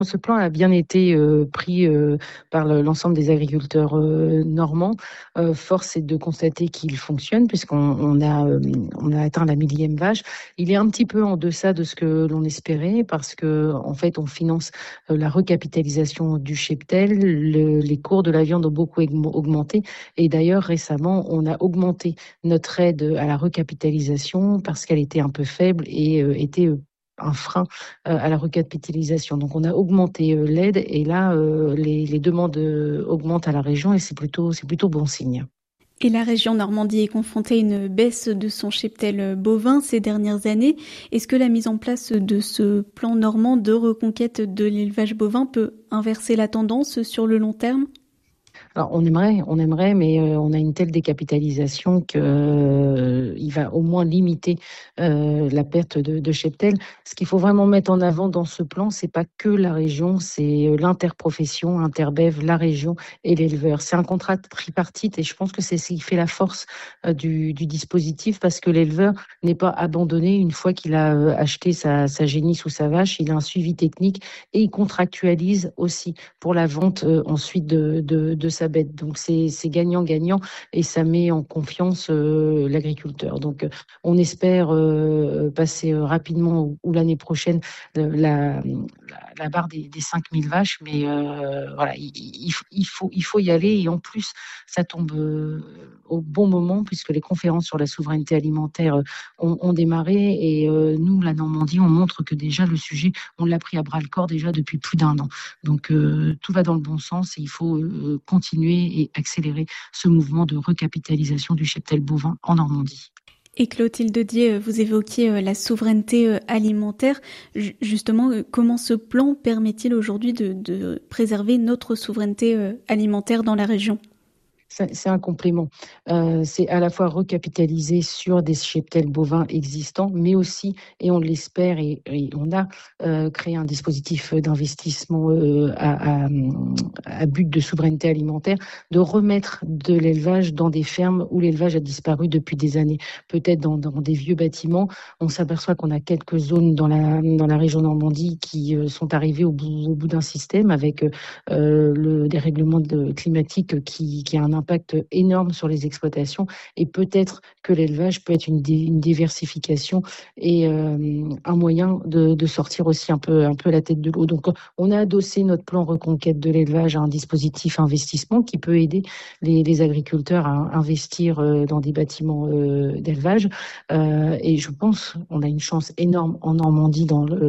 Ce plan a bien été pris par l'ensemble des agriculteurs normands. Force est de constater qu'il fonctionne puisqu'on a atteint la millième vache. Il est un petit peu en deçà de ce que l'on espérait parce que en fait on finance la recapitalisation du cheptel. Les cours de la viande ont beaucoup augmenté et d'ailleurs récemment on a augmenté notre aide à la recapitalisation parce qu'elle était un peu faible et était un frein à la recapitalisation. Donc on a augmenté l'aide et là les demandes augmentent à la région et c'est plutôt bon signe. Et la région Normandie est confrontée à une baisse de son cheptel bovin ces dernières années. Est-ce que la mise en place de ce plan normand de reconquête de l'élevage bovin peut inverser la tendance sur le long terme? Alors, on aimerait, mais on a une telle décapitalisation que il va au moins limiter la perte de cheptel. Ce qu'il faut vraiment mettre en avant dans ce plan, c'est pas que la région, c'est l'interprofession, Interbev, la région et l'éleveur. C'est un contrat tripartite et je pense que c'est ce qui fait la force du dispositif parce que l'éleveur n'est pas abandonné une fois qu'il a acheté sa génisse ou sa vache. Il a un suivi technique et il contractualise aussi pour la vente ensuite de sa bête. Donc c'est gagnant-gagnant et ça met en confiance l'agriculteur. Donc on espère passer rapidement ou l'année prochaine la barre des 5000 vaches, mais voilà, il faut y aller et en plus ça tombe au bon moment puisque les conférences sur la souveraineté alimentaire ont démarré et nous, la Normandie, on montre que déjà le sujet, on l'a pris à bras le corps déjà depuis plus d'un an. Donc tout va dans le bon sens et il faut continuer et accélérer ce mouvement de recapitalisation du cheptel bovin en Normandie. Et Clotilde Dier, vous évoquiez la souveraineté alimentaire. Justement, comment ce plan permet-il aujourd'hui de préserver notre souveraineté alimentaire dans la région? C'est un complément. C'est à la fois recapitaliser sur des cheptels bovins existants, mais aussi, et on l'espère, et on a créé un dispositif d'investissement à but de souveraineté alimentaire, de remettre de l'élevage dans des fermes où l'élevage a disparu depuis des années. Peut-être dans des vieux bâtiments. On s'aperçoit qu'on a quelques zones dans la région Normandie qui sont arrivées au bout d'un système avec le dérèglement climatique qui a un impact énorme sur les exploitations et peut-être que l'élevage peut être une diversification et un moyen de sortir aussi un peu la tête de l'eau. Donc on a adossé notre plan reconquête de l'élevage à un dispositif investissement qui peut aider les agriculteurs à investir dans des bâtiments d'élevage et je pense on a une chance énorme en Normandie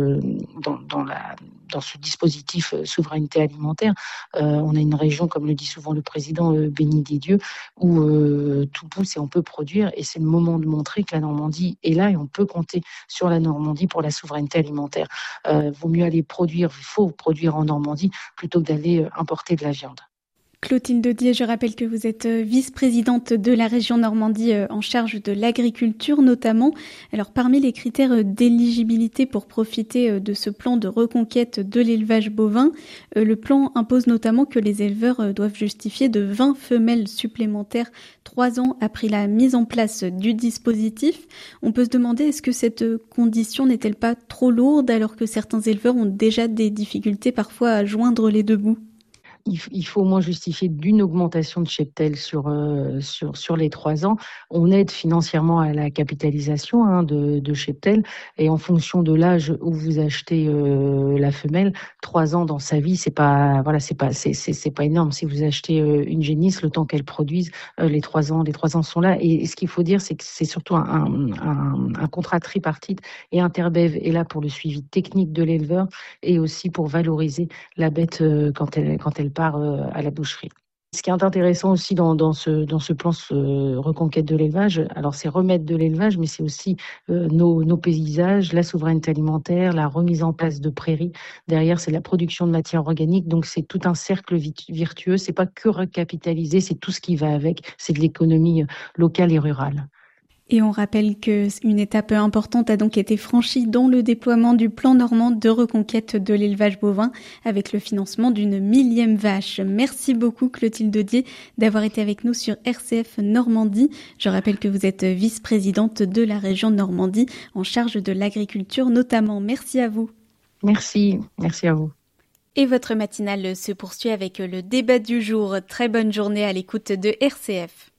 dans ce dispositif souveraineté alimentaire. On a une région, comme le dit souvent le président, béni des dieux, où tout pousse et on peut produire. Et c'est le moment de montrer que la Normandie est là et on peut compter sur la Normandie pour la souveraineté alimentaire. Vaut mieux aller produire, il faut produire en Normandie plutôt que d'aller importer de la viande. Clotilde Dier, je rappelle que vous êtes vice-présidente de la région Normandie en charge de l'agriculture notamment. Alors parmi les critères d'éligibilité pour profiter de ce plan de reconquête de l'élevage bovin, le plan impose notamment que les éleveurs doivent justifier de 20 femelles supplémentaires 3 ans après la mise en place du dispositif. On peut se demander est-ce que cette condition n'est-elle pas trop lourde alors que certains éleveurs ont déjà des difficultés parfois à joindre les deux bouts? Il faut au moins justifier d'une augmentation de cheptel sur les 3 ans. On aide financièrement à la capitalisation de cheptel et en fonction de l'âge où vous achetez la femelle, 3 ans dans sa vie, c'est pas voilà, c'est pas énorme. Si vous achetez une génisse, le temps qu'elle produise, les 3 ans sont là. Et ce qu'il faut dire, c'est que c'est surtout un contrat tripartite et Interbev est là pour le suivi technique de l'éleveur et aussi pour valoriser la bête quand elle part à la boucherie. Ce qui est intéressant aussi dans ce plan reconquête de l'élevage, alors c'est remettre de l'élevage, mais c'est aussi nos paysages, la souveraineté alimentaire, la remise en place de prairies. Derrière, c'est la production de matières organiques, donc c'est tout un cercle virtueux. C'est pas que recapitaliser, c'est tout ce qui va avec. C'est de l'économie locale et rurale. Et on rappelle qu'une étape importante a donc été franchie dans le déploiement du plan normand de reconquête de l'élevage bovin avec le financement d'une 1000e vache. Merci beaucoup Clotilde Dier d'avoir été avec nous sur RCF Normandie. Je rappelle que vous êtes vice-présidente de la région Normandie en charge de l'agriculture notamment. Merci à vous. Merci à vous. Et votre matinale se poursuit avec le débat du jour. Très bonne journée à l'écoute de RCF.